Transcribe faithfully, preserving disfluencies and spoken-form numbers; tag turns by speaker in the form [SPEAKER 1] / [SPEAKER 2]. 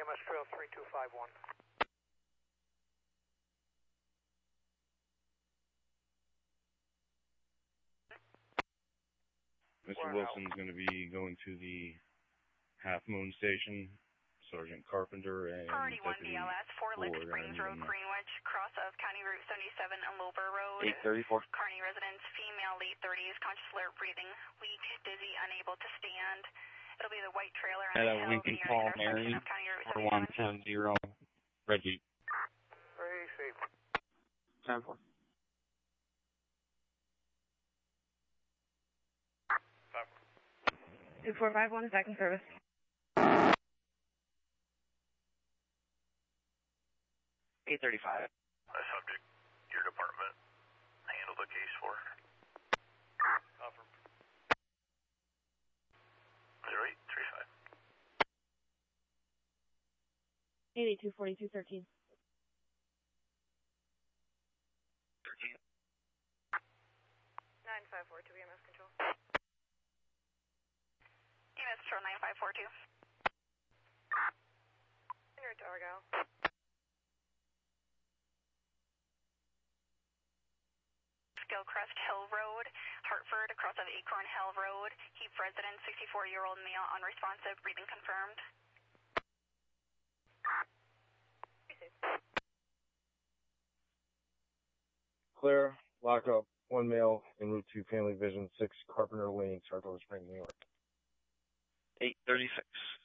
[SPEAKER 1] M S Trail three two five one.
[SPEAKER 2] Mister Wilson's going to be going to the Half Moon Station. Sergeant Carpenter and
[SPEAKER 3] Priority one
[SPEAKER 2] Deputy
[SPEAKER 3] B L S, four Lake Springs Road, Greenwich, cross of County Route seventy-seven and Lober Road.
[SPEAKER 4] eight thirty-four.
[SPEAKER 3] Kearney residents, female, late thirties, conscious, alert, breathing, weak, dizzy, unable to stand. It'll be the white trailer on
[SPEAKER 4] At
[SPEAKER 3] the hill
[SPEAKER 4] Lincoln
[SPEAKER 3] near
[SPEAKER 4] Paul
[SPEAKER 3] the intersection
[SPEAKER 4] Mary,
[SPEAKER 3] of County Route
[SPEAKER 4] four one
[SPEAKER 3] seventy-seven.
[SPEAKER 4] ten zero, Reggie.
[SPEAKER 1] Very safe.
[SPEAKER 4] ten four.
[SPEAKER 5] two four five one, second service.
[SPEAKER 4] eight thirty-five.
[SPEAKER 6] A subject, your department, handle the case for. Confirm. zero eight three five.
[SPEAKER 5] eight eight two, forty-two thirteen.
[SPEAKER 4] thirteen.
[SPEAKER 5] nine five four two, E M S control.
[SPEAKER 3] E M S control nine five four two.
[SPEAKER 5] Here to Argyle.
[SPEAKER 3] Gilcrest Hill Road, Hartford, across of Acorn Hill Road. Heap resident, sixty-four-year-old male, unresponsive, breathing confirmed.
[SPEAKER 7] Clear, lock up, one male en route to Family Vision, six Carpenter Lane, Saratoga Springs, New York.
[SPEAKER 4] eight thirty-six.